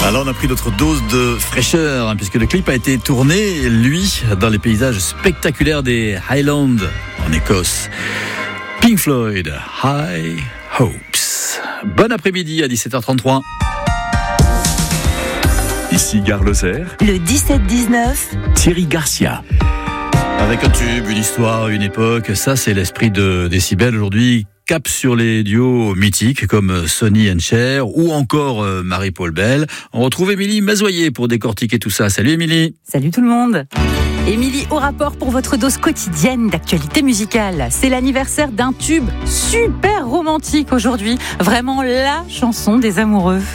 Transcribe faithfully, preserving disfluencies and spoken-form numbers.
Alors on a pris notre dose de fraîcheur, hein, puisque le clip a été tourné, lui, dans les paysages spectaculaires des Highlands, en Écosse. Pink Floyd, High Hopes. Bon après-midi à dix-sept heures trente-trois. Ici Gare Lozère. Le dix-sept dix-neuf. Thierry Garcia. Avec un tube, une histoire, une époque, ça c'est l'esprit de Décibel aujourd'hui. Cap sur les duos mythiques comme Sonny and Cher ou encore Marie-Paul Bell. On retrouve Émilie Mazoyer pour décortiquer tout ça. Salut Émilie. Salut tout le monde. Émilie au rapport pour votre dose quotidienne d'actualité musicale. C'est l'anniversaire d'un tube super romantique aujourd'hui. Vraiment la chanson des amoureux.